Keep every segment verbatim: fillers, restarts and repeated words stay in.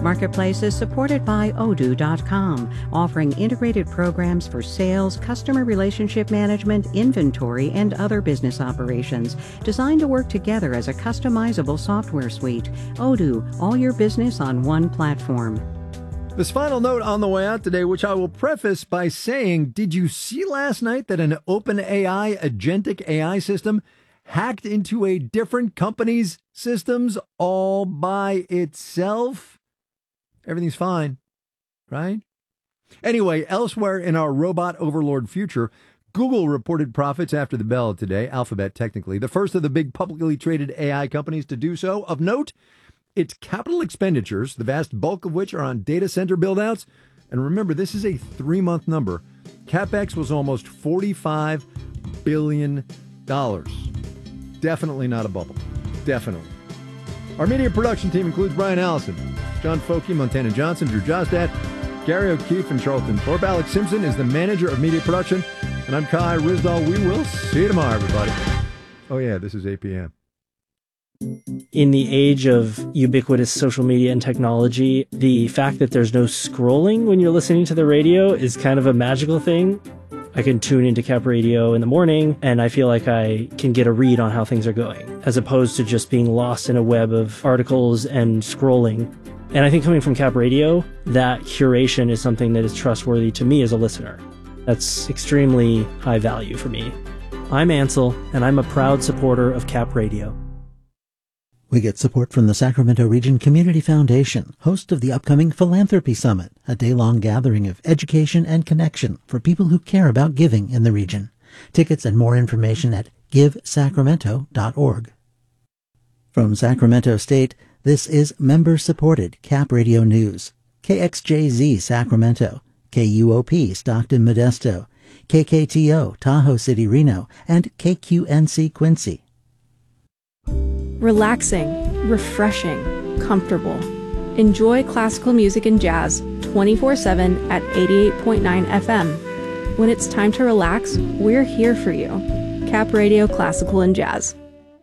Marketplace is supported by Odoo dot com, offering integrated programs for sales, customer relationship management, inventory, and other business operations, designed to work together as a customizable software suite. Odoo, all your business on one platform. This final note on the way out today, which I will preface by saying, did you see last night that an OpenAI agentic A I system hacked into a different company's systems all by itself? Everything's fine, right? Anyway, elsewhere in our robot overlord future, Google reported profits after the bell today, Alphabet technically, the first of the big publicly traded A I companies to do so. Of note, its capital expenditures, the vast bulk of which are on data center buildouts. And remember, this is a three-month number. CapEx was almost forty-five billion dollars. Definitely not a bubble. Definitely. Our media production team includes Brian Allison, John Folke, Montana Johnson, Drew Jostat, Gary O'Keefe, and Charlton Thorpe. Alex Simpson is the manager of media production. And I'm Kai Rizdal. We will see you tomorrow, everybody. Oh, yeah, this is eight p.m. In the age of ubiquitous social media and technology, the fact that there's no scrolling when you're listening to the radio is kind of a magical thing. I can tune into Cap Radio in the morning, and I feel like I can get a read on how things are going, as opposed to just being lost in a web of articles and scrolling. And I think coming from Cap Radio, that curation is something that is trustworthy to me as a listener. That's extremely high value for me. I'm Ansel, and I'm a proud supporter of Cap Radio. We get support from the Sacramento Region Community Foundation, host of the upcoming Philanthropy Summit, a day-long gathering of education and connection for people who care about giving in the region. Tickets and more information at give sacramento dot org. From Sacramento State, this is member-supported Cap Radio News. K X J Z Sacramento, K U O P Stockton Modesto, K K T O Tahoe City Reno, and K Q N C Quincy. Relaxing, refreshing, comfortable. Enjoy classical music and jazz twenty-four seven at eighty-eight point nine F M. When it's time to relax, we're here for you. Cap Radio Classical and Jazz.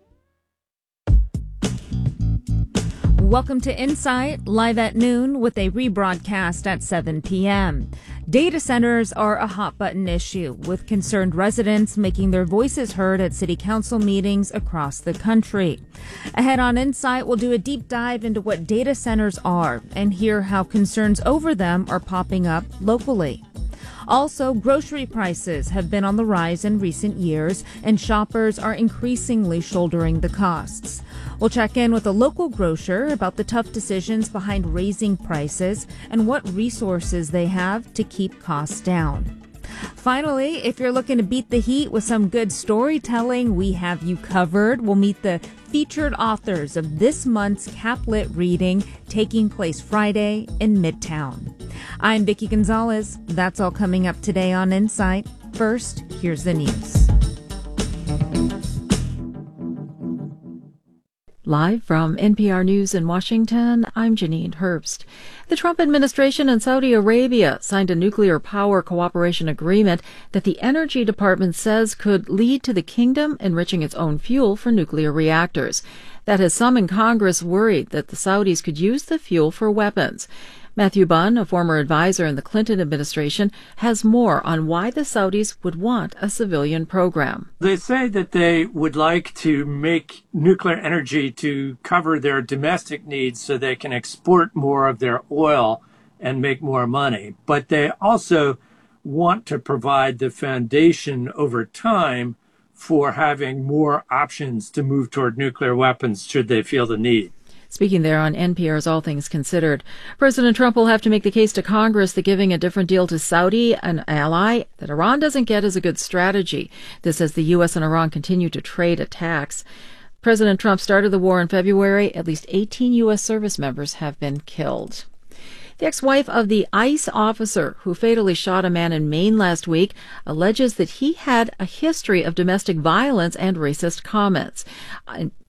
Welcome to Insight, live at noon with a rebroadcast at seven p.m. Data centers are a hot-button issue, with concerned residents making their voices heard at city council meetings across the country. Ahead on Insight, we'll do a deep dive into what data centers are and hear how concerns over them are popping up locally. Also, grocery prices have been on the rise in recent years, and shoppers are increasingly shouldering the costs. We'll check in with a local grocer about the tough decisions behind raising prices and what resources they have to keep costs down. Finally, if you're looking to beat the heat with some good storytelling, we have you covered. We'll meet the featured authors of this month's Caplit reading taking place Friday in Midtown. I'm Vicki Gonzalez. That's all coming up today on Insight. First, here's the news. Live from N P R News in Washington, I'm Janine Herbst. The Trump administration and Saudi Arabia signed a nuclear power cooperation agreement that the Energy Department says could lead to the kingdom enriching its own fuel for nuclear reactors. That has some in Congress worried that the Saudis could use the fuel for weapons. Matthew Bunn, a former advisor in the Clinton administration, has more on why the Saudis would want a civilian program. They say that they would like to make nuclear energy to cover their domestic needs so they can export more of their oil and make more money. But they also want to provide the foundation over time for having more options to move toward nuclear weapons should they feel the need. Speaking there on N P R's All Things Considered, President Trump will have to make the case to Congress that giving a different deal to Saudi, an ally that Iran doesn't get, is a good strategy. This as the U S and Iran continue to trade attacks. President Trump started the war in February. At least eighteen U S service members have been killed. The ex-wife of the ICE officer who fatally shot a man in Maine last week alleges that he had a history of domestic violence and racist comments.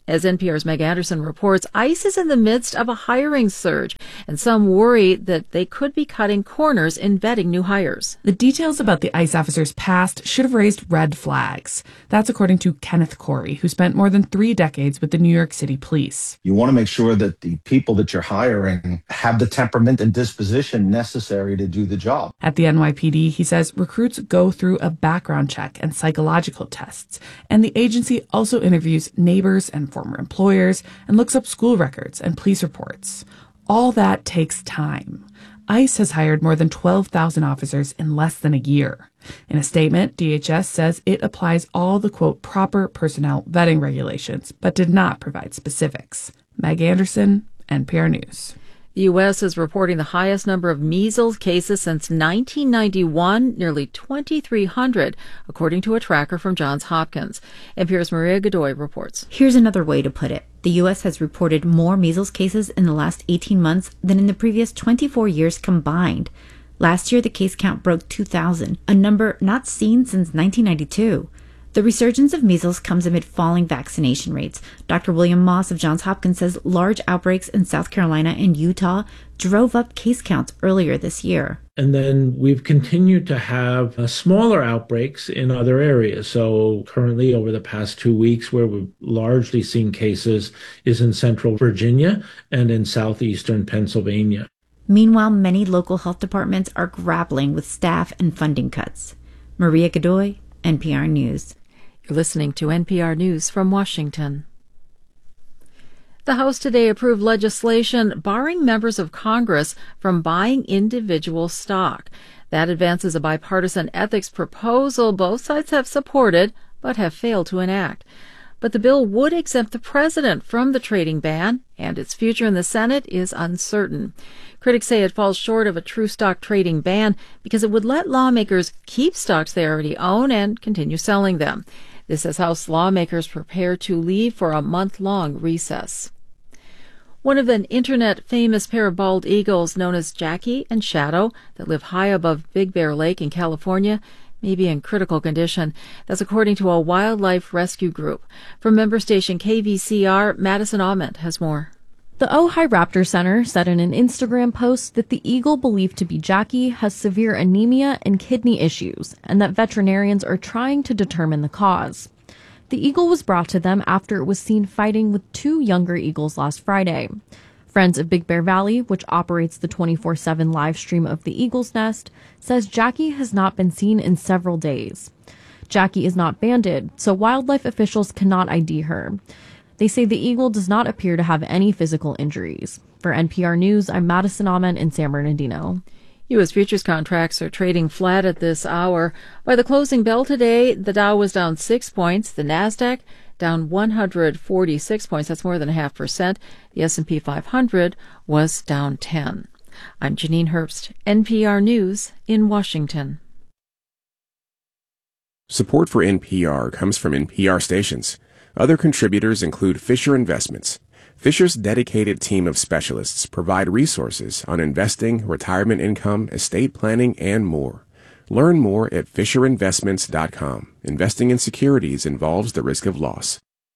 As N P R's Meg Anderson reports, ICE is in the midst of a hiring surge, and some worry that they could be cutting corners in vetting new hires. The details about the ICE officers' past should have raised red flags. That's according to Kenneth Corey, who spent more than three decades with the New York City Police. You want to make sure that the people that you're hiring have the temperament and disposition necessary to do the job. At the N Y P D, he says recruits go through a background check and psychological tests, and the agency also interviews neighbors and former employers and looks up school records and police reports. All that takes time. ICE has hired more than twelve thousand officers in less than a year. In a statement, D H S says it applies all the, quote, proper personnel vetting regulations, but did not provide specifics. Meg Anderson, N P R News. The U S is reporting the highest number of measles cases since nineteen ninety-one, nearly twenty-three hundred, according to a tracker from Johns Hopkins. N P R's Maria Godoy reports. Here's another way to put it. The U S has reported more measles cases in the last eighteen months than in the previous twenty-four years combined. Last year, the case count broke two thousand, a number not seen since nineteen ninety-two. The resurgence of measles comes amid falling vaccination rates. Doctor William Moss of Johns Hopkins says large outbreaks in South Carolina and Utah drove up case counts earlier this year. And then we've continued to have uh, smaller outbreaks in other areas. So currently, over the past two weeks, where we've largely seen cases is in central Virginia and in southeastern Pennsylvania. Meanwhile, many local health departments are grappling with staff and funding cuts. Maria Godoy, N P R News. You're listening to N P R News from Washington. The House today approved legislation barring members of Congress from buying individual stock. That advances a bipartisan ethics proposal both sides have supported but have failed to enact. But the bill would exempt the president from the trading ban, and its future in the Senate is uncertain. Critics say it falls short of a true stock trading ban because it would let lawmakers keep stocks they already own and continue selling them. This as House lawmakers prepare to leave for a month-long recess. One of an internet-famous pair of bald eagles known as Jackie and Shadow that live high above Big Bear Lake in California may be in critical condition. That's according to a wildlife rescue group. From member station K V C R, Madison Ament has more. The Ojai Raptor Center said in an Instagram post that the eagle believed to be Jackie has severe anemia and kidney issues, and that veterinarians are trying to determine the cause. The eagle was brought to them after it was seen fighting with two younger eagles last Friday. Friends of Big Bear Valley, which operates the twenty-four seven live stream of the eagle's nest, says Jackie has not been seen in several days. Jackie is not banded, so wildlife officials cannot I D her. They say the eagle does not appear to have any physical injuries. For N P R News, I'm Madison Ament in San Bernardino. U S futures contracts are trading flat at this hour. By the closing bell today, the Dow was down six points, the Nasdaq down one hundred forty-six points, that's more than a half percent. The S and P five hundred was down ten. I'm Janine Herbst, N P R News in Washington. Support for N P R comes from N P R stations. Other contributors include Fisher Investments. Fisher's dedicated team of specialists provide resources on investing, retirement income, estate planning, and more. Learn more at fisher investments dot com. Investing in securities involves the risk of loss.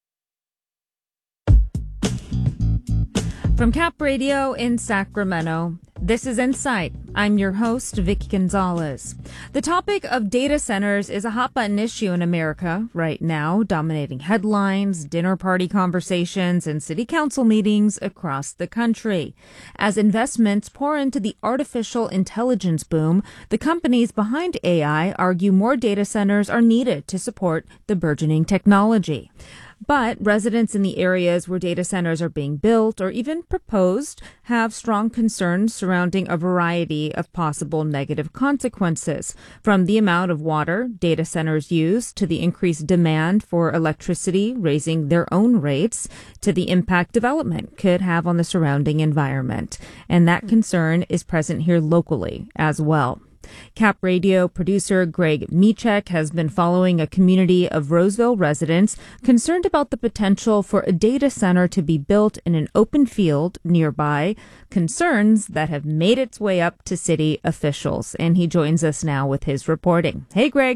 From Cap Radio in Sacramento, this is Insight. I'm your host, Vicky Gonzalez. The topic of data centers is a hot-button issue in America right now, dominating headlines, dinner party conversations, and city council meetings across the country. As investments pour into the artificial intelligence boom, the companies behind A I argue more data centers are needed to support the burgeoning technology. But residents in the areas where data centers are being built or even proposed have strong concerns surrounding a variety of possible negative consequences, from the amount of water data centers use to the increased demand for electricity, raising their own rates, to the impact development could have on the surrounding environment. And that concern is present here locally as well. Cap Radio producer Greg Michek has been following a community of Roseville residents concerned about the potential for a data center to be built in an open field nearby, concerns that have made its way up to city officials. And he joins us now with his reporting. Hey, Greg.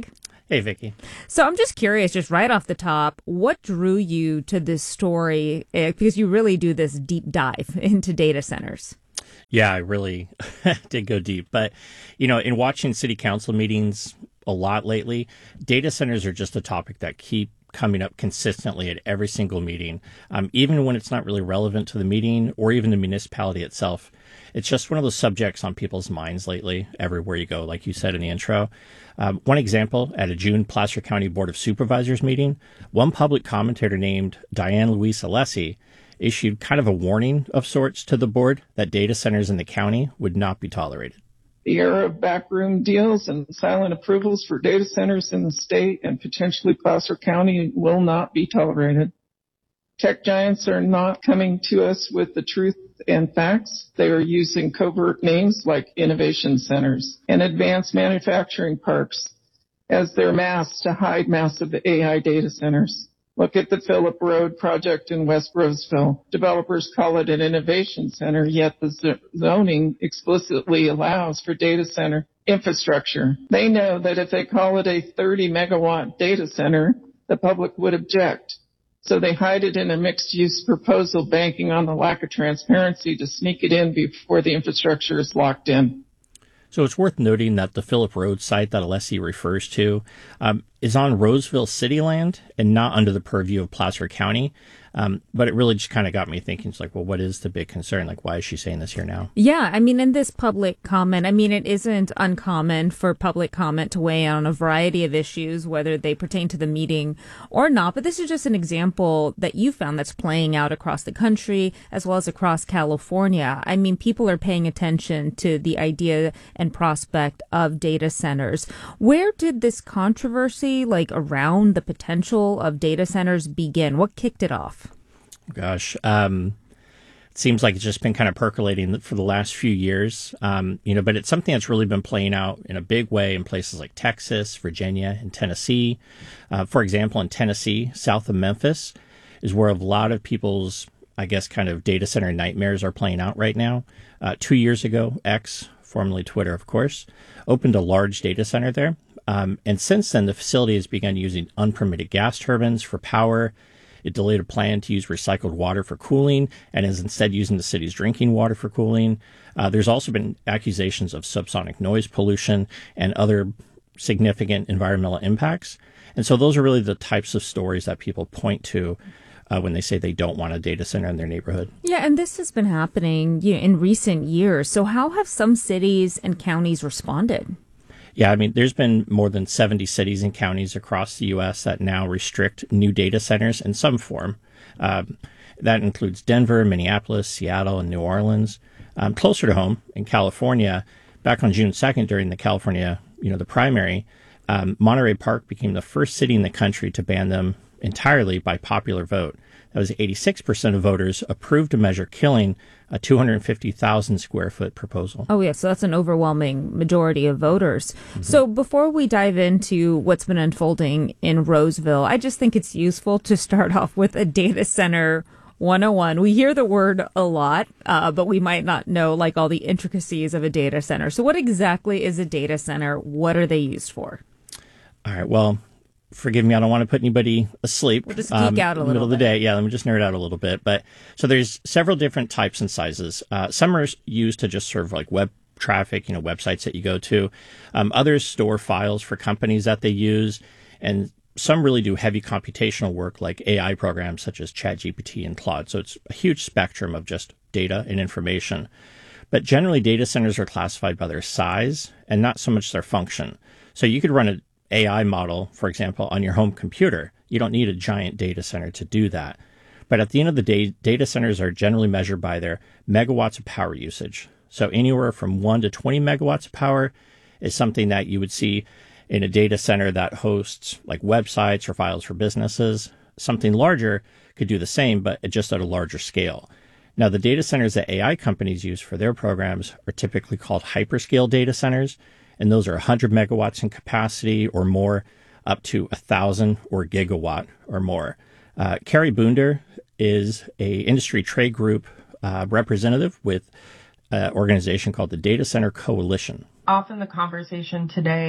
Hey, Vicki. So I'm just curious, just right off the top, what drew you to this story? Uh, because you really do this deep dive into data centers. Yeah, I really did go deep. But, you know, in watching city council meetings a lot lately, data centers are just a topic that keep coming up consistently at every single meeting, um, even when it's not really relevant to the meeting or even the municipality itself. It's just one of those subjects on people's minds lately, everywhere you go, like you said in the intro. Um, one example, at a June Placer County Board of Supervisors meeting, one public commentator named Diane Louise Alessi issued kind of a warning of sorts to the board that data centers in the county would not be tolerated. The era of backroom deals and silent approvals for data centers in the state and potentially Placer County will not be tolerated. Tech giants are not coming to us with the truth and facts. They are using covert names like innovation centers and advanced manufacturing parks as their masks to hide massive A I data centers. Look at the Phillip Road project in West Roseville. Developers call it an innovation center, yet the zoning explicitly allows for data center infrastructure. They know that if they call it a thirty megawatt data center, the public would object. So they hide it in a mixed-use proposal, banking on the lack of transparency to sneak it in before the infrastructure is locked in. So it's worth noting that the Phillip Road site that Alessi refers to um, is on Roseville city land and not under the purview of Placer County. Um, but it really just kind of got me thinking, it's like, well, what is the big concern? Like, why is she saying this here now? Yeah, I mean, in this public comment, I mean, it isn't uncommon for public comment to weigh in on a variety of issues, whether they pertain to the meeting or not. But this is just an example that you found that's playing out across the country as well as across California. I mean, people are paying attention to the idea and prospect of data centers. Where did this controversy, like around the potential of data centers, begin? What kicked it off? Gosh, um, it seems like it's just been kind of percolating for the last few years, um, you know, but it's something that's really been playing out in a big way in places like Texas, Virginia, and Tennessee. Uh, for example, in Tennessee, south of Memphis, is where a lot of people's, I guess, kind of data center nightmares are playing out right now. Uh, two years ago, X, formerly Twitter, of course, opened a large data center there. Um, and since then, the facility has begun using unpermitted gas turbines for power. It delayed a plan to use recycled water for cooling and is instead using the city's drinking water for cooling. Uh, there's also been accusations of subsonic noise pollution and other significant environmental impacts. And so those are really the types of stories that people point to uh, when they say they don't want a data center in their neighborhood. Yeah, and this has been happening, you know, in recent years. So how have some cities and counties responded? Yeah, I mean, there's been more than seventy cities and counties across the U S that now restrict new data centers in some form. Um, that includes Denver, Minneapolis, Seattle, and New Orleans. Um, closer to home, in California, back on June second during the California, you know, the primary, um, Monterey Park became the first city in the country to ban them entirely by popular vote. That was eighty-six percent of voters approved a measure killing a two hundred fifty thousand square foot proposal. Oh, yeah. So that's an overwhelming majority of voters. Mm-hmm. So before we dive into what's been unfolding in Roseville, I just think it's useful to start off with a data center one oh one. We hear the word a lot, uh, but we might not know like all the intricacies of a data center. So what exactly is a data center? What are they used for? All right. Well, forgive me, I don't want to put anybody asleep. We'll just geek um, out a little middle of the bit. day. Yeah, let me just nerd out a little bit. But so there's several different types and sizes. Uh, some are used to just serve like web traffic, you know, websites that you go to. Um, others store files for companies that they use, and some really do heavy computational work like A I programs such as ChatGPT and Claude. So it's a huge spectrum of just data and information. But generally, data centers are classified by their size and not so much their function. So you could run a A I model, for example, on your home computer. You don't need a giant data center to do that. But at the end of the day, data centers are generally measured by their megawatts of power usage. So anywhere from one to twenty megawatts of power is something that you would see in a data center that hosts like websites or files for businesses. Something larger could do the same, but just at a larger scale. Now, the data centers that A I companies use for their programs are typically called hyperscale data centers. And those are one hundred megawatts in capacity or more, up to one thousand or gigawatt or more. Uh, Carrie Boonder is a industry trade group uh, representative with an organization called the Data Center Coalition. Often the conversation today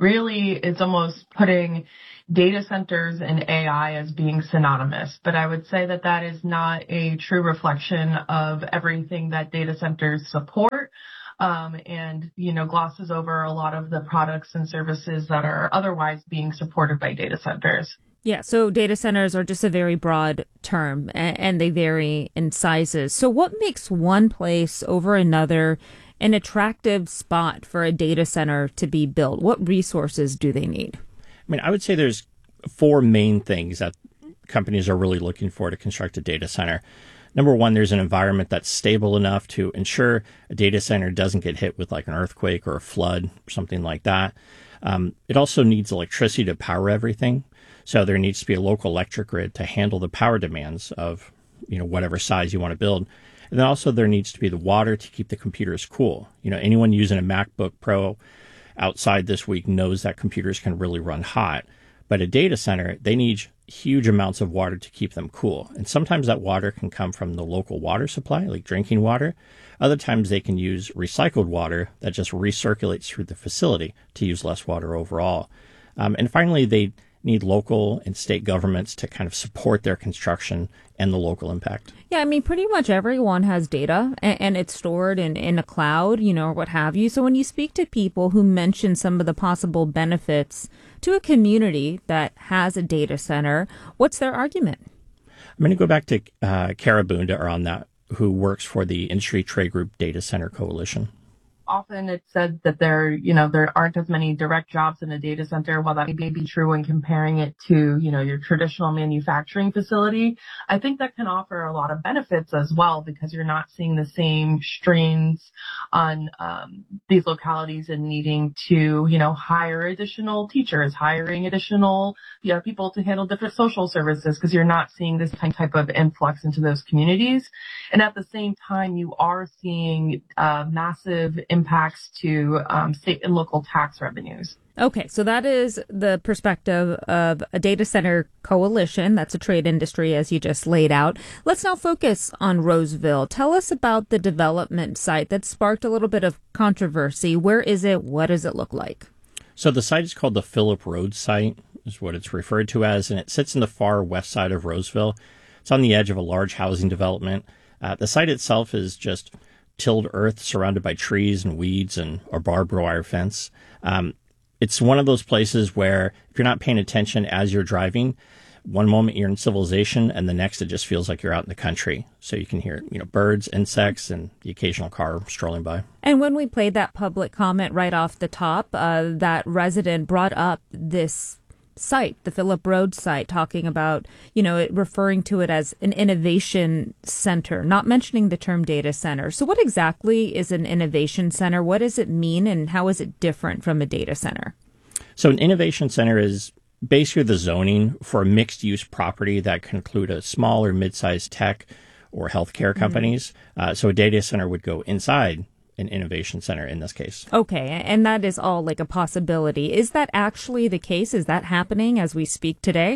really it's almost putting data centers and A I as being synonymous. But I would say that that is not a true reflection of everything that data centers support. Um, and, you know, glosses over a lot of the products and services that are otherwise being supported by data centers. Yeah, so data centers are just a very broad term, and they vary in sizes. So what makes one place over another an attractive spot for a data center to be built? What resources do they need? I mean, I would say there's four main things that companies are really looking for to construct a data center. Number one, there's an environment that's stable enough to ensure a data center doesn't get hit with like an earthquake or a flood or something like that. Um, it also needs electricity to power everything. So there needs to be a local electric grid to handle the power demands of, you know, whatever size you want to build. And then also there needs to be the water to keep the computers cool. You know, anyone using a MacBook Pro outside this week knows that computers can really run hot. But a data center, they need huge amounts of water to keep them cool. And sometimes that water can come from the local water supply, like drinking water. Other times they can use recycled water that just recirculates through the facility to use less water overall. Um, and finally, they need local and state governments to kind of support their construction and the local impact. Yeah, I mean, pretty much everyone has data and, and it's stored in, in a cloud, you know, or what have you. So when you speak to people who mention some of the possible benefits to a community that has a data center, what's their argument? I'm going to go back to uh, Kara Bunda on that, who works for the Industry Trade Group Data Center Coalition. Often it's said that there, you know, there aren't as many direct jobs in a data center. While that may be true when comparing it to, you know, your traditional manufacturing facility, I think that can offer a lot of benefits as well, because you're not seeing the same strains on um, these localities and needing to, you know, hire additional teachers, hiring additional, you know, people to handle different social services, because you're not seeing this type of influx into those communities. And at the same time, you are seeing uh, massive impacts to um, state and local tax revenues. Okay, so that is the perspective of a data center coalition. That's a trade industry, as you just laid out. Let's now focus on Roseville. Tell us about the development site that sparked a little bit of controversy. Where is it? What does it look like? So the site is called the Phillip Road site, is what it's referred to as, and it sits in the far west side of Roseville. It's on the edge of a large housing development. Uh, the site itself is just tilled earth surrounded by trees and weeds and a barbed wire fence. Um, it's one of those places where if you're not paying attention as you're driving, one moment you're in civilization and the next it just feels like you're out in the country. So you can hear, you know, birds, insects, and the occasional car strolling by. And when we played that public comment right off the top, uh, that resident brought up this site, the Phillip Road site, talking about, you know, it, referring to it as an innovation center, not mentioning the term data center. So what exactly is an innovation center? What does it mean, and how is it different from a data center? So an innovation center is basically the zoning for a mixed-use property that can include a small or mid-sized tech or healthcare companies. Mm-hmm. Uh, so a data center would go inside an innovation center in this case. Okay, and that is all like a possibility. Is that actually the case? Is that happening as we speak today?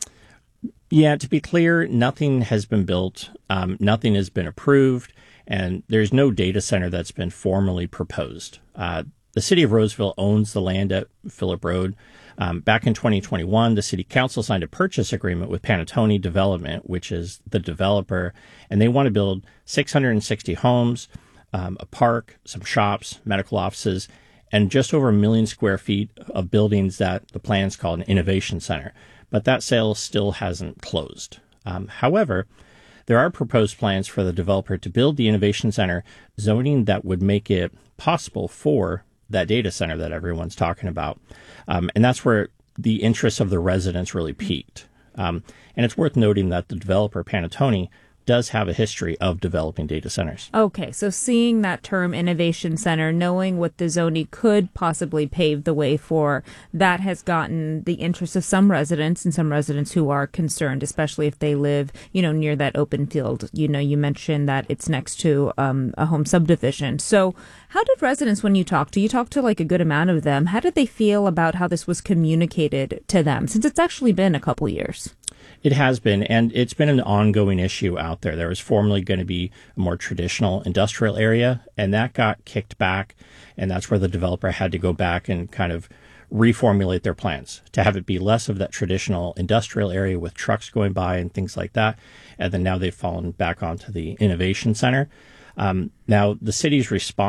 Yeah, to be clear, nothing has been built, um, nothing has been approved, and there's no data center that's been formally proposed. Uh, the city of Roseville owns the land at Phillip Road. Um, back in twenty twenty-one, the city council signed a purchase agreement with Panattoni Development, which is the developer, and they want to build six hundred sixty homes, Um, a park, some shops, medical offices, and just over a million square feet of buildings that the plan's called an innovation center. But that sale still hasn't closed. Um, however, there are proposed plans for the developer to build the innovation center zoning that would make it possible for that data center that everyone's talking about. Um, and that's where the interest of the residents really peaked. Um, and it's worth noting that the developer, Panattoni, does have a history of developing data centers. Okay, so seeing that term innovation center, knowing what the zoning could possibly pave the way for, that has gotten the interest of some residents, and some residents who are concerned, especially if they live, you know, near that open field. You know, you mentioned that it's next to um, a home subdivision. So how did residents, when you talked to, you talked to like a good amount of them, how did they feel about how this was communicated to them, since it's actually been a couple years? It has been, and it's been an ongoing issue out there. There was formerly going to be a more traditional industrial area, and that got kicked back, and that's where the developer had to go back and kind of reformulate their plans to have it be less of that traditional industrial area with trucks going by and things like that. And then now they've fallen back onto the innovation center. Um, now, the city's response